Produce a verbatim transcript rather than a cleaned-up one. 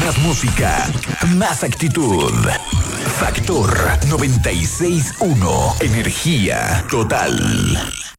Más música, más actitud. Factor noventa y seis punto uno. Energía total.